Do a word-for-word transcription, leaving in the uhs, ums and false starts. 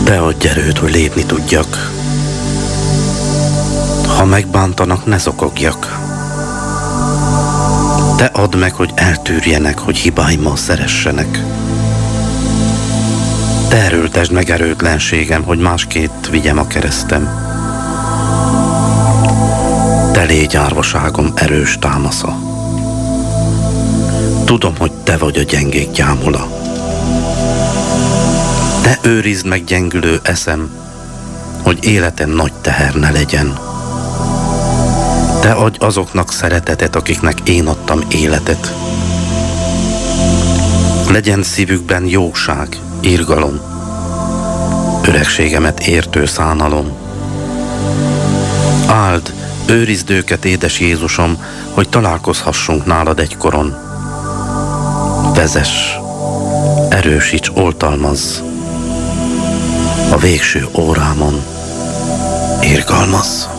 Te adj erőt, hogy lépni tudjak. Ha megbántanak, ne zokogjak. Te add meg, hogy eltűrjenek, hogy hibáimmal szeressenek. Te erőltesd meg erőtlenségem, hogy másképp vigyem a keresztem. Te légy árvaságom erős támasza. Tudom, hogy te vagy a gyengék gyámula. Te őrizd meg gyengülő eszem, hogy életem nagy teher ne legyen. Te adj azoknak szeretetet, akiknek én adtam életet. Legyen szívükben jóság, irgalom, öregségemet értő szánalom. Áld, őrizd őket, édes Jézusom, hogy találkozhassunk nálad egykoron. Vezess, erősíts, oltalmazz, a végső órámon irgalmazz.